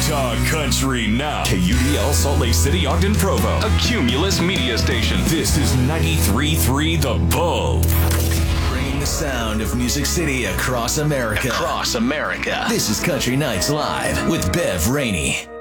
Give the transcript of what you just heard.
Talk country now. KUDL Salt Lake City, Ogden, Provo. A Cumulus media station. This is 93.3 The Bull. Bringing the sound of Music City across America. This is Country Nights Live with Bev Rainey.